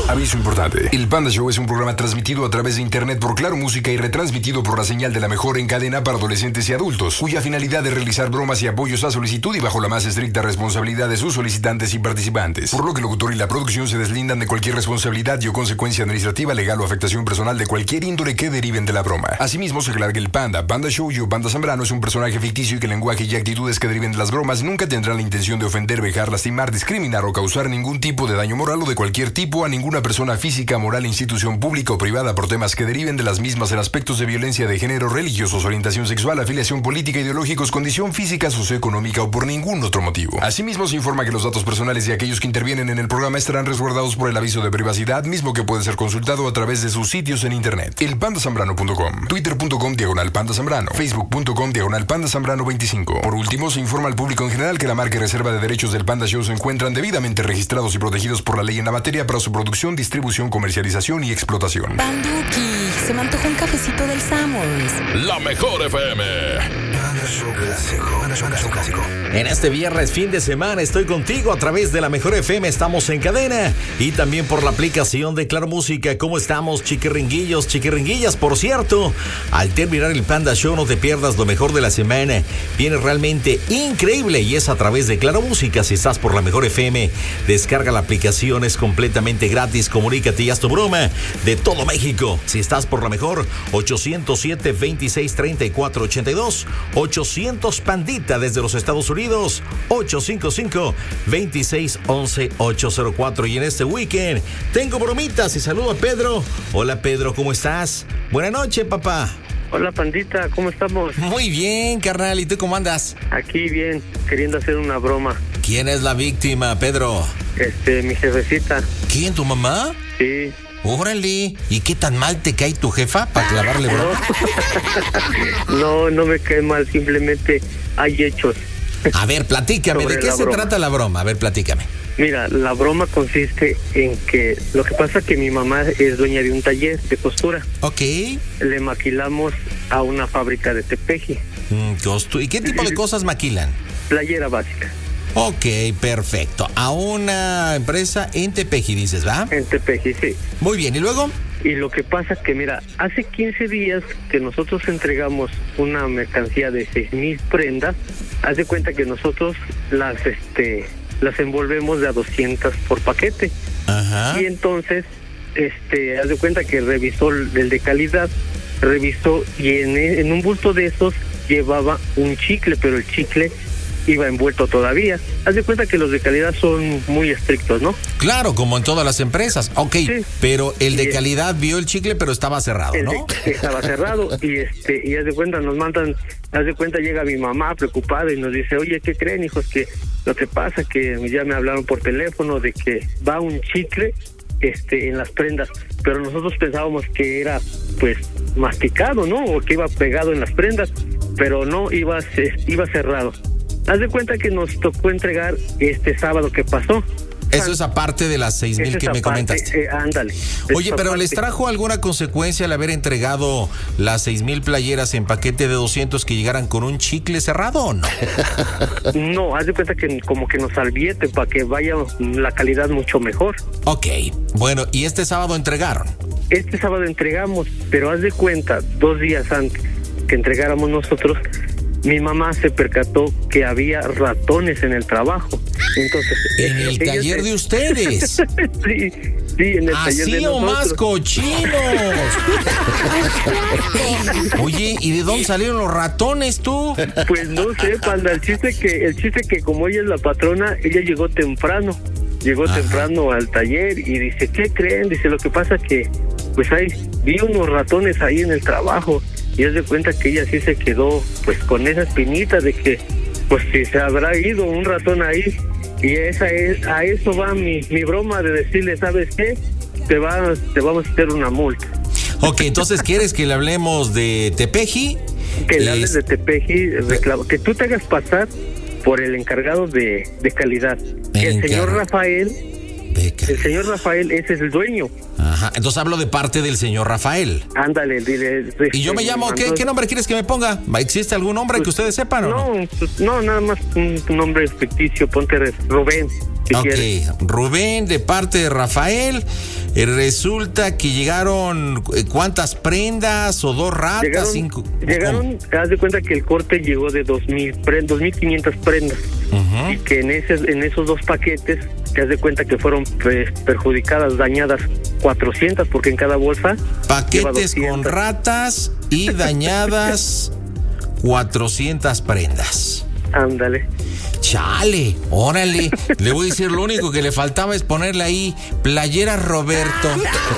Aviso importante. El Panda Show es un programa transmitido a través de internet por Claro Música y retransmitido por la señal de la mejor en cadena para adolescentes y adultos, cuya finalidad es realizar bromas y apoyos a solicitud y bajo la más estricta responsabilidad de sus solicitantes y participantes. Por lo que el locutor y la producción se deslindan de cualquier responsabilidad y o consecuencia administrativa, legal o afectación personal de cualquier índole que deriven de la broma. Asimismo, se aclara que el Panda Show y Panda Zambrano es un personaje ficticio y que el lenguaje y actitudes que deriven de las bromas nunca tendrán la intención de ofender, vejar, lastimar, discriminar o causar ningún tipo de daño moral o de cualquier tipo a ninguna persona física, moral, institución pública o privada por temas que deriven de las mismas en aspectos de violencia de género, religiosos, orientación sexual, afiliación política, ideológicos, condición física, socioeconómica o por ningún otro motivo. Asimismo, se informa que los datos personales de aquellos que intervienen en el programa estarán resguardados por el aviso de privacidad, mismo que puede ser consultado a través de sus sitios en internet. elpandasambrano.com, twitter.com/pandazambrano, facebook.com/pandazambrano25. Por último, se informa al público en general que la marca y reserva de derechos del Panda Show se encuentran debidamente registrados y protegidos por la ley en la materia para su producción, distribución, comercialización y explotación. Panduki, se me antojó un cafecito del Samuels. La mejor FM. Panda Show clásico. En este viernes, fin de semana, estoy contigo a través de la mejor FM. Estamos en cadena y también por la aplicación de Claro Música. ¿Cómo estamos, chiquiringuillos, chiquiringuillas? Por cierto, al terminar el Panda Show, no te pierdas lo mejor de la semana. Viene realmente increíble y es a través de Claro Música. Si estás por la mejor FM, descarga la aplicación, es completamente gratis. Comunícate y haz tu broma de todo México. Si estás por la mejor, 807-2634-82, 800 Pandita desde los Estados Unidos, 855-2611-804. Y en este weekend tengo bromitas y saludo a Pedro. Hola Pedro, ¿cómo estás? Buenas noches, papá. Hola, Pandita, ¿cómo estamos? Muy bien, carnal, ¿y tú cómo andas? Aquí bien, queriendo hacer una broma. ¿Quién es la víctima, Pedro? Mi jefecita. ¿Quién, tu mamá? Sí. Órale, ¿y qué tan mal te cae tu jefa para clavarle broma? No me cae mal, simplemente hay hechos. A ver, platícame, ¿de qué se trata la broma? A ver, platícame. Mira, la broma consiste en que lo que pasa es que mi mamá es dueña de un taller de costura. Ok. Le maquilamos a una fábrica de Tepeji. ¿Y qué tipo de cosas maquilan? Playera básica. Ok, perfecto. A una empresa en Tepeji, dices, ¿va? En Tepeji, sí. Muy bien, ¿y luego? Y lo que pasa es que, mira, hace 15 días que nosotros entregamos una mercancía de 6,000 prendas. Haz de cuenta que nosotros las envolvemos de a 200 por paquete. Ajá. Y entonces, haz de cuenta que revisó el de calidad, revisó y en un bulto de esos llevaba un chicle, pero el chicle iba envuelto todavía. Haz de cuenta que los de calidad son muy estrictos, ¿no? Claro, como en todas las empresas. Ok, sí. Pero el de calidad vio el chicle, pero estaba cerrado, ¿no? Estaba cerrado y haz de cuenta nos mandan, haz de cuenta llega mi mamá preocupada y nos dice, oye, ¿qué creen, hijos? Que lo que pasa que ya me hablaron por teléfono de que va un chicle en las prendas, pero nosotros pensábamos que era pues masticado, ¿no? O que iba pegado en las prendas, pero no, iba cerrado. Haz de cuenta que nos tocó entregar este sábado que pasó. Eso es aparte de las 6,000 que me comentaste. Ándale. Oye, pero ¿les trajo alguna consecuencia al haber entregado las 6,000 playeras en paquete de 200 que llegaran con un chicle cerrado o no? No, haz de cuenta que como que nos advierte para que vaya la calidad mucho mejor. Ok, bueno, ¿y este sábado entregaron? Este sábado entregamos, pero haz de cuenta, 2 días antes que entregáramos nosotros, mi mamá se percató que había ratones en el trabajo. Entonces, ¿en el taller de ustedes? Sí, en el taller de nosotros. ¿Así o más cochinos? Oye, ¿y de dónde salieron los ratones tú? Pues no sé, Panda, el chiste que como ella es la patrona, ella llegó temprano al taller y dice, ¿qué creen? Dice, lo que pasa que pues vi unos ratones ahí en el trabajo. Y haz de cuenta que ella sí se quedó pues con esa espinita de que pues si se habrá ido un ratón ahí. Y a eso va mi broma de decirle, ¿sabes qué? Te vamos a hacer una multa. Ok, entonces ¿quieres que le hablemos de Tepeji? Que le hables de Tepeji, que tú te hagas pasar por el encargado de calidad. Que el señor Rafael, ese es el dueño. Ajá, entonces hablo de parte del señor Rafael. Ándale, dile. Y yo me llamo, ¿qué nombre quieres que me ponga? ¿Existe algún nombre que ustedes sepan o no? No, nada más un nombre ficticio, ponte Rubén. Ok, Rubén, de parte de Rafael, resulta que llegaron, ¿cuántas prendas o 2 ratas? Llegaron, haz de cuenta que el corte llegó de 2,500 prendas. Uh-huh. Y que en esos 2 paquetes, te haz de cuenta que fueron perjudicadas, dañadas 400, porque en cada bolsa... Paquetes con ratas y dañadas 400 prendas. Ándale. Chale, órale. Le voy a decir, lo único que le faltaba es ponerle ahí Playera Roberto.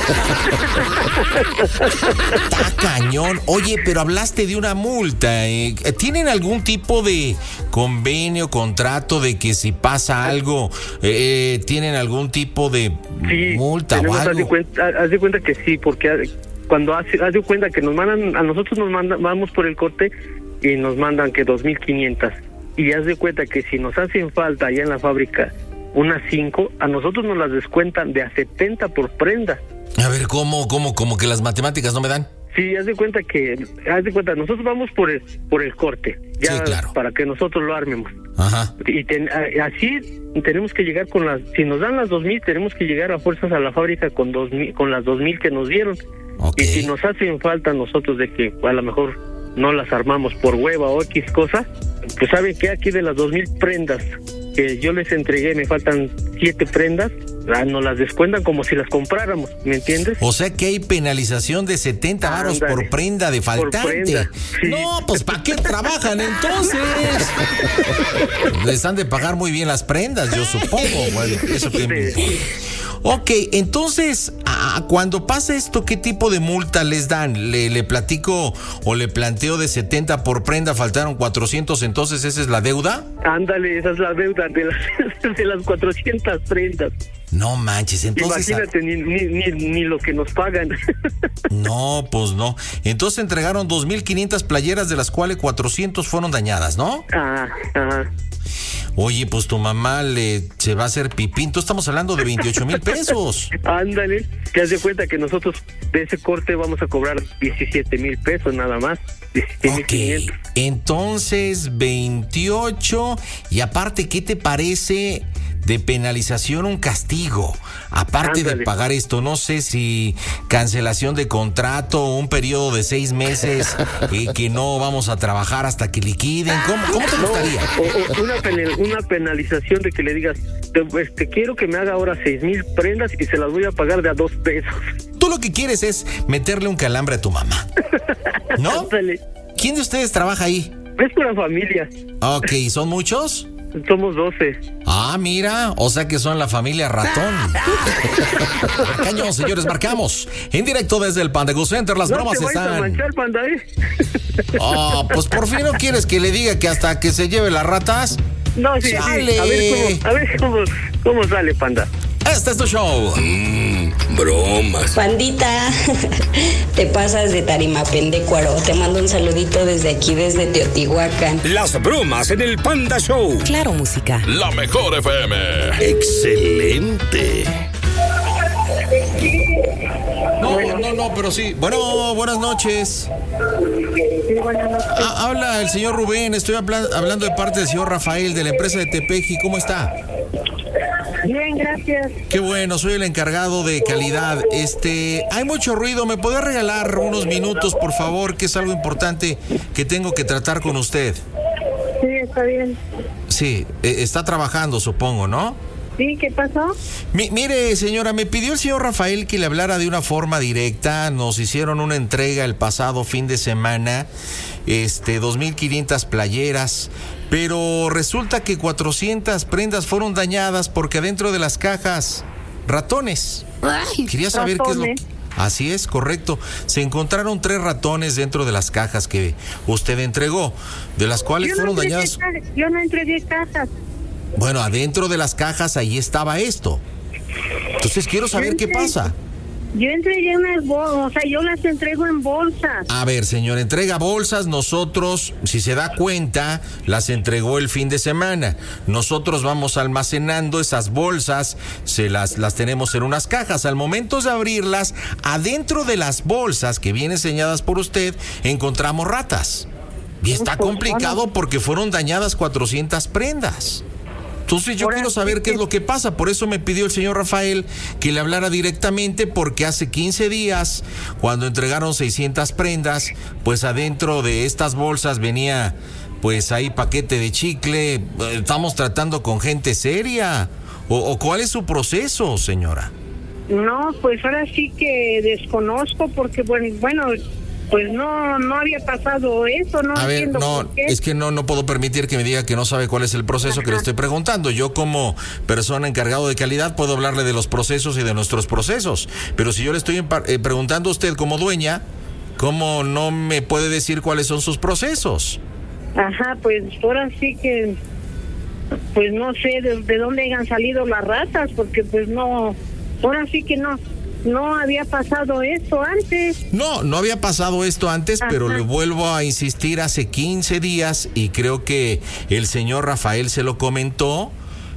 Está cañón. Oye, pero hablaste de una multa. ¿Tienen algún tipo de convenio, contrato de que si pasa algo, tienen algún tipo de multa o algo? Haz de cuenta que sí, porque cuando haz de cuenta que nos mandan, a nosotros vamos por el corte y nos mandan que 2,500. Y haz de cuenta que si nos hacen falta allá en la fábrica unas 5, a nosotros nos las descuentan de a 70 por prenda. A ver, ¿cómo que las matemáticas no me dan? Sí, haz de cuenta, nosotros vamos por el corte, ya sí, claro, para que nosotros lo armemos. Ajá. Y así tenemos que llegar si nos dan las 2,000, tenemos que llegar a fuerzas a la fábrica con las 2,000 que nos dieron. Okay. Y si nos hacen falta nosotros de que a lo mejor no las armamos por hueva o X cosa, pues saben que aquí de las 2,000 prendas que yo les entregué me faltan 7 prendas, nos las descuentan como si las compráramos, ¿me entiendes? O sea que hay penalización de 70 varos por prenda de faltante. Por prenda, sí. No, pues ¿para qué trabajan entonces? Les han de pagar muy bien las prendas, yo supongo. Bueno, eso que me importa. Ok, entonces, cuando pasa esto, ¿qué tipo de multa les dan? ¿Le platico o le planteo de 70 por prenda, faltaron 400, entonces esa es la deuda? Ándale, esa es la deuda de las 400 prendas. No manches, entonces... Imagínate, ni lo que nos pagan. No, pues no. Entonces entregaron 2,500 playeras, de las cuales 400 fueron dañadas, ¿no? Ajá. Oye, pues tu mamá se va a hacer pipín. Tú estamos hablando de 28,000 pesos. Ándale, que haz de cuenta que nosotros de ese corte vamos a cobrar 17,000 pesos nada más. 17,500. Entonces, 28. Y aparte, ¿qué te parece de penalización un castigo? Aparte de pagar esto, no sé si cancelación de contrato, un periodo de 6 meses que no vamos a trabajar hasta que liquiden. ¿Cómo te gustaría? Una penalización de que le digas, quiero que me haga ahora 6,000 prendas y se las voy a pagar de a 2 pesos. Tú lo que quieres es meterle un calambre a tu mamá, ¿no? Ándale. ¿Quién de ustedes trabaja ahí? Es una familia. Ok, ¿son muchos? Somos 12. Mira, o sea que son la familia ratón. Cañón, señores, marcamos en directo desde el Panda Go Center. Las bromas están... No te vayas a manchar, Panda, pues por fin no quieres que le diga que hasta que se lleve las ratas. No, sí. A ver cómo sale, Panda. Este es tu show. Bromas. Pandita, te pasas de Tarimapendecuaro. Te mando un saludito desde aquí, desde Teotihuacán. Las bromas en el Panda Show. Claro, música. La mejor FM. Excelente. No, pero sí. Bueno, buenas noches. Sí, buenas noches. Habla el señor Rubén. Estoy hablando de parte del señor Rafael de la empresa de Tepeji. ¿Cómo está? Bien, gracias. Qué bueno, soy el encargado de calidad. Hay mucho ruido, ¿me puede regalar unos minutos, por favor? Que es algo importante que tengo que tratar con usted. Sí, está bien. Sí, está trabajando, supongo, ¿no? Sí, ¿qué pasó? Mire, señora, me pidió el señor Rafael que le hablara de una forma directa. Nos hicieron una entrega el pasado fin de semana, 2,500 playeras, pero resulta que 400 prendas fueron dañadas porque adentro de las cajas, ratones. Ay, quería saber ratones. qué es lo... Así es, correcto. Se encontraron 3 ratones dentro de las cajas que usted entregó, de las cuales fueron dañadas. Yo no entregué cajas. Bueno, adentro de las cajas ahí estaba esto. Entonces quiero saber qué pasa. Yo entregué unas bolsas, o sea, yo las entrego en bolsas. A ver, señor, entrega bolsas. Nosotros, si se da cuenta, las entregó el fin de semana. Nosotros vamos almacenando esas bolsas, las tenemos en unas cajas. Al momento de abrirlas, adentro de las bolsas que vienen señaladas por usted, encontramos ratas. Y está complicado porque fueron dañadas 400 prendas. Entonces yo quiero saber qué es lo que pasa. Por eso me pidió el señor Rafael que le hablara directamente, porque hace 15 días, cuando entregaron 600 prendas, pues adentro de estas bolsas venía, pues ahí paquete de chicle. Estamos tratando con gente seria. ¿O cuál es su proceso, señora? No, pues ahora sí que desconozco, porque bueno, pues no había pasado eso, no. A ver, entiendo no, por qué. es que no puedo permitir que me diga que no sabe cuál es el proceso que le estoy preguntando. Yo, como persona encargado de calidad, puedo hablarle de los procesos y de nuestros procesos, pero si yo le estoy preguntando a usted como dueña, ¿cómo no me puede decir cuáles son sus procesos? Ajá, pues ahora sí que, pues no sé de dónde hayan salido las ratas, porque pues no, ahora sí que no había pasado esto antes. No había pasado esto antes. Ajá. Pero le vuelvo a insistir, hace 15 días, y creo que el señor Rafael se lo comentó.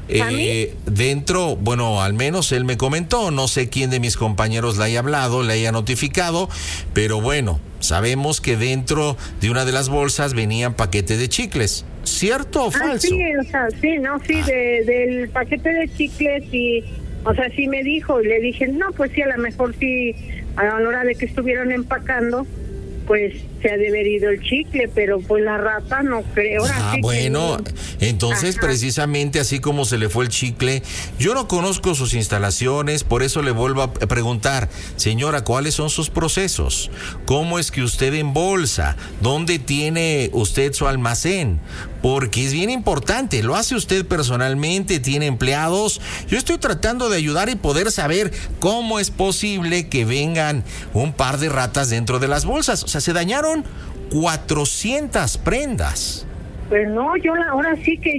Dentro, bueno, al menos él me comentó, no sé quién de mis compañeros le haya hablado, le haya notificado, pero bueno, sabemos que dentro de una de las bolsas venían paquetes de chicles. ¿Cierto o falso? Sí, o sea, del paquete de chicles, y, o sea, sí me dijo, y le dije, no, pues sí, a lo mejor sí, a la hora de que estuvieron empacando, pues se ha de haber ido el chicle, pero pues la rata no creo. Bueno, entonces precisamente así como se le fue el chicle, yo no conozco sus instalaciones, por eso le vuelvo a preguntar, señora, ¿cuáles son sus procesos? ¿Cómo es que usted embolsa? ¿Dónde tiene usted su almacén? Porque es bien importante, ¿lo hace usted personalmente? ¿Tiene empleados? Yo estoy tratando de ayudar y poder saber cómo es posible que vengan un par de ratas dentro de las bolsas. O sea, se dañaron 400 prendas. Pues no, ahora sí que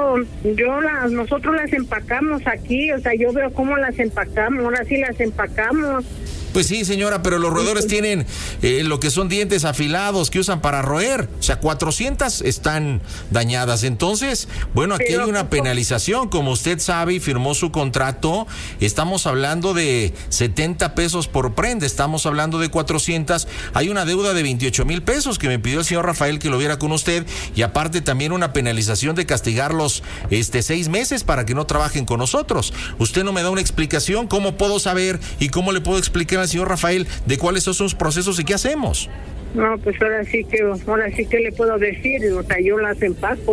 nosotros las empacamos aquí, o sea, yo veo cómo las empacamos, ahora sí las empacamos. Pues sí, señora, pero los roedores tienen lo que son dientes afilados que usan para roer. O sea, 400 están dañadas. Entonces, bueno, aquí hay una penalización. Como usted sabe y firmó su contrato, estamos hablando de 70 pesos por prenda. Estamos hablando de 400. Hay una deuda de 28,000 pesos que me pidió el señor Rafael que lo viera con usted. Y aparte también una penalización de castigarlos 6 meses para que no trabajen con nosotros. Usted no me da una explicación. ¿Cómo puedo saber y cómo le puedo explicar al señor Rafael de cuáles son sus procesos y qué hacemos? No, pues ahora sí que le puedo decir, o sea, yo las empaco,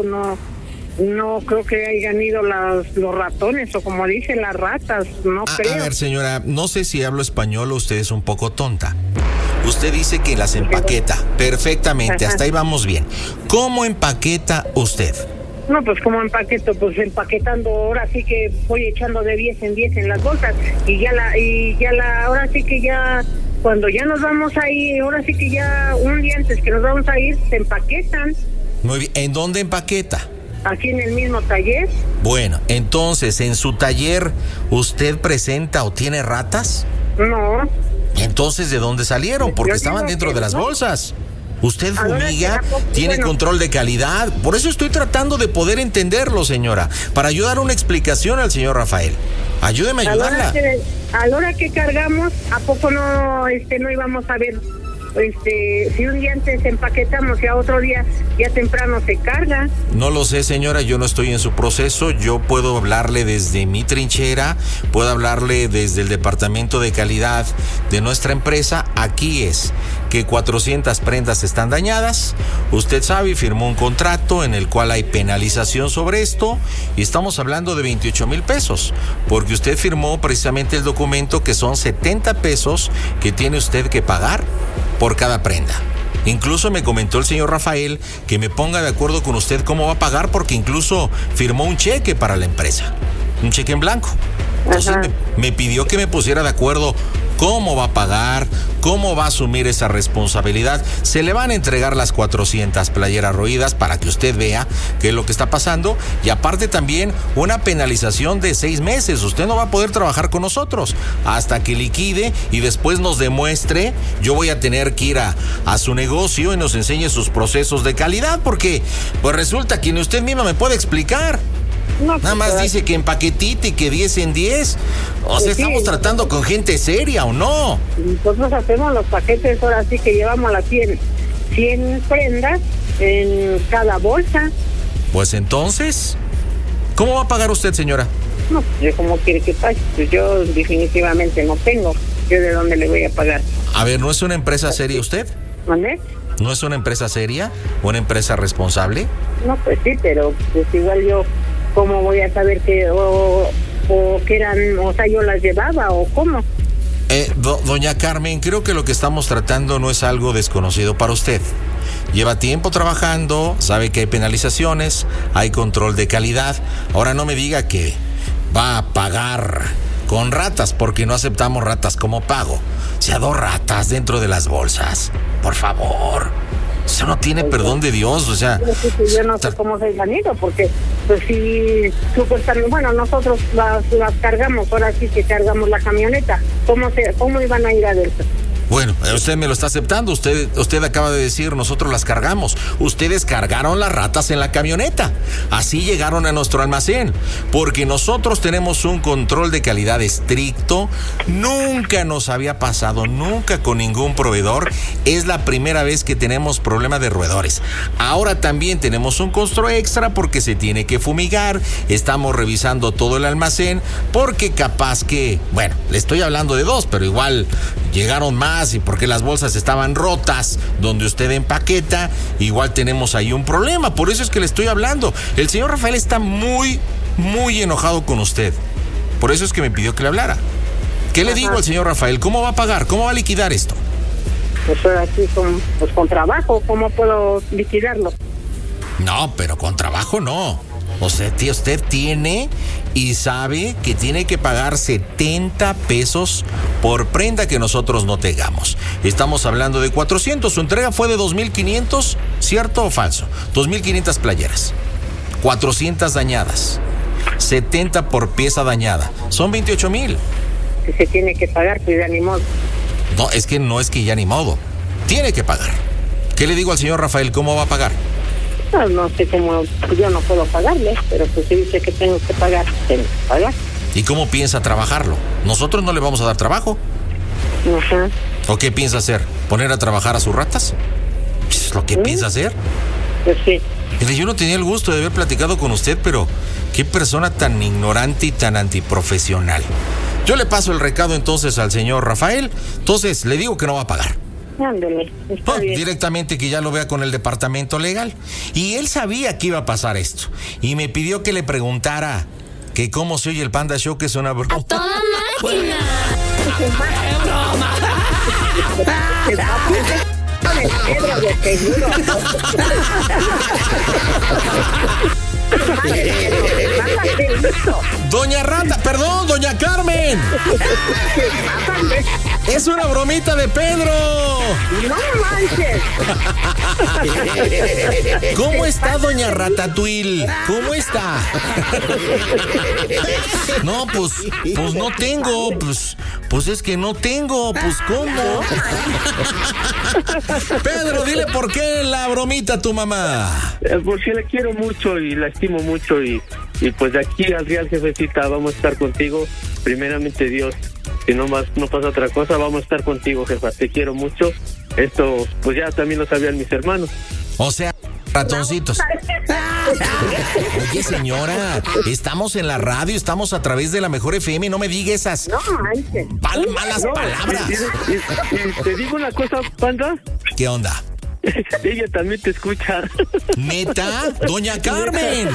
no creo que hayan ido los ratones, o como dicen, las ratas, no creo. A ver, señora, no sé si hablo español o usted es un poco tonta. Usted dice que las empaqueta perfectamente. Ajá. Hasta ahí vamos bien. ¿Cómo empaqueta usted? No, pues como empaqueto, pues empaquetando, ahora sí que voy echando de 10 en 10 en las bolsas, y ahora sí que ya, cuando ya nos vamos a ir, ahora sí que ya un día antes que nos vamos a ir, se empaquetan. Muy bien, ¿en dónde empaqueta? Aquí en el mismo taller. Bueno, entonces, ¿en su taller usted presenta o tiene ratas? No. Entonces, ¿de dónde salieron? Porque estaban dentro de las bolsas. Usted fumiga, tiene control de calidad. Por eso estoy tratando de poder entenderlo, señora, para ayudar una explicación al señor Rafael. Ayúdeme a ayudarla. A la hora que cargamos, ¿a poco no íbamos a ver? Si un día antes empaquetamos y a otro día ya temprano se carga. No lo sé, señora, yo no estoy en su proceso. Yo puedo hablarle desde mi trinchera, puedo hablarle desde el departamento de calidad de nuestra empresa. Aquí es que 400 prendas están dañadas. Usted sabe, firmó un contrato en el cual hay penalización sobre esto, y estamos hablando de 28,000 pesos, porque usted firmó precisamente el documento que son 70 pesos que tiene usted que pagar por cada prenda. Incluso me comentó el señor Rafael que me ponga de acuerdo con usted cómo va a pagar, porque incluso firmó un cheque para la empresa, un cheque en blanco. Entonces me pidió que me pusiera de acuerdo cómo va a pagar, cómo va a asumir esa responsabilidad. Se le van a entregar las 400 playeras roídas para que usted vea qué es lo que está pasando, y aparte también una penalización de 6 meses. Usted no va a poder trabajar con nosotros hasta que liquide y después nos demuestre. Yo voy a tener que ir a su negocio y nos enseñe sus procesos de calidad, porque pues resulta que ni usted misma me puede explicar. No, nada más dice que en paquetito y que 10 en 10. O sea, ¿estamos tratando con gente seria o no? Nosotros hacemos los paquetes, ahora sí que llevamos las 100 prendas en cada bolsa. Pues entonces, ¿Cómo va a pagar usted, señora? No, yo como quiere que pague, pues yo definitivamente no tengo. ¿Yo de dónde le voy a pagar? A ver, ¿no es una empresa seria usted? ¿Dónde? ¿No es una empresa seria? ¿Una empresa responsable? No, pues sí, pero pues igual yo, ¿cómo voy a saber que o que eran, o sea, yo las llevaba o cómo? Doña Carmen, creo que lo que estamos tratando no es algo desconocido para usted. Lleva tiempo trabajando, sabe que hay penalizaciones, hay control de calidad. Ahora no me diga que va a pagar con ratas, porque no aceptamos ratas como pago. O sea, 2 ratas dentro de las bolsas. Por favor. Eso no tiene perdón de Dios, o sea... Yo no sé cómo se han ido, porque pues si supuestamente, bueno, nosotros las cargamos, ahora sí que cargamos la camioneta. ¿Cómo iban a ir adentro? Bueno, usted me lo está aceptando, usted acaba de decir, nosotros las cargamos. Ustedes cargaron las ratas en la camioneta. Así llegaron a nuestro almacén, porque nosotros tenemos un control de calidad estricto. Nunca nos había pasado, nunca con ningún proveedor. Es la primera vez que tenemos problema de roedores. Ahora también tenemos un costo extra porque se tiene que fumigar. Estamos revisando todo el almacén, porque capaz que, bueno, le estoy hablando de 2, pero igual llegaron más. Y porque las bolsas estaban rotas donde usted empaqueta, igual tenemos ahí un problema. Por eso es que le estoy hablando. El señor Rafael está muy, muy enojado con usted. Por eso es que me pidió que le hablara. ¿Qué le digo al señor Rafael? ¿Cómo va a pagar? ¿Cómo va a liquidar esto? Pues aquí con trabajo, ¿cómo puedo liquidarlo? No, pero con trabajo no. O sea, usted tiene y sabe que tiene que pagar 70 pesos por prenda que nosotros no tengamos. Estamos hablando de 400. Su entrega fue de 2,500, ¿cierto o falso? 2,500 playeras. 400 dañadas. 70 por pieza dañada. Son 28,000. Si se tiene que pagar, pues ya ni modo. No es que ya ni modo. Tiene que pagar. ¿Qué le digo al señor Rafael? ¿Cómo va a pagar? No sé cómo, yo no puedo pagarle, pero pues si dice que tengo que pagar, tengo que pagar. ¿Y cómo piensa trabajarlo? Nosotros no le vamos a dar trabajo. Ajá. ¿O qué piensa hacer? ¿Poner a trabajar a sus ratas? ¿Es lo que piensa hacer? Pues sí. Mire, yo no tenía el gusto de haber platicado con usted, pero qué persona tan ignorante y tan antiprofesional. Yo le paso el recado entonces al señor Rafael. Entonces, le digo que no va a pagar. Ándale, está bien. Directamente que ya lo vea con el departamento legal. Y él sabía que iba a pasar esto. Y me pidió que le preguntara que cómo se oye el Panda Show, que es una broma. ¡A toda máquina! Pedro, de seguro. Doña Rata, perdón, doña Carmen. Es una bromita de Pedro. No manches. ¿Cómo está doña Ratatouille? ¿Cómo está? No, pues no tengo, pues es que no tengo, pues ¿cómo? Pedro, dile por qué la bromita a tu mamá. Porque la quiero mucho y la estimo mucho y pues de aquí al Real, jefecita, vamos a estar contigo, primeramente Dios. Si no pasa otra cosa, vamos a estar contigo, jefa. Te quiero mucho. Esto, pues ya también lo sabían mis hermanos. O sea, ratoncitos. Oye, señora, estamos en la radio, estamos a través de la Mejor FM, no me diga esas malas palabras. Y te digo una cosa, Panda. ¿Qué onda? Ella también te escucha. ¿Neta? ¡Doña Carmen!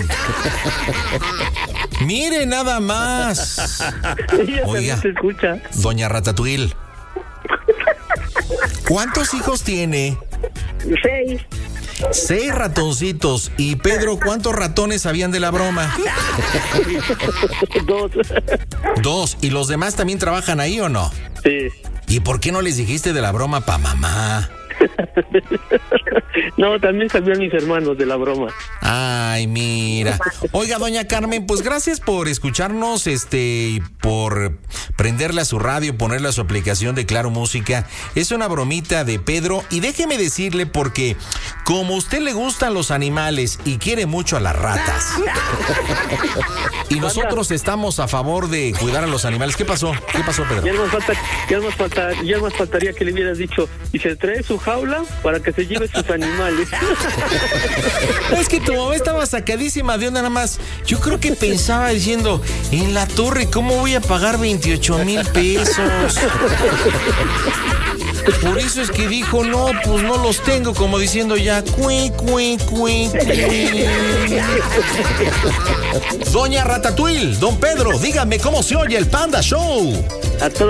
Mire nada más. Ella Oiga, también te escucha. doña Ratatouille, ¿cuántos hijos tiene? 6. 6 ratoncitos. Y Pedro, ¿cuántos ratones sabían de la broma? 2. 2. ¿Y los demás también trabajan ahí o no? Sí. ¿Y por qué no les dijiste de la broma pa' mamá? No, también sabían mis hermanos de la broma. Ay, mira. Oiga, doña Carmen, pues gracias por escucharnos, y por prenderle a su radio, ponerle a su aplicación de Claro Música. Es una bromita de Pedro y déjeme decirle, porque como a usted le gustan los animales y quiere mucho a las ratas, y nosotros estamos a favor de cuidar a los animales. ¿Qué pasó? ¿Qué pasó, Pedro? Ya más faltaría que le hubieras dicho, y se trae su jaula para que se lleve sus animales. animales. Es que tu mamá estaba sacadísima de onda nada más. Yo creo que pensaba diciendo, en la torre, ¿cómo voy a pagar 28,000 pesos? Por eso es que dijo, no, pues no los tengo, como diciendo ya, Doña Ratatouille, don Pedro, dígame cómo se oye el Panda Show. A todo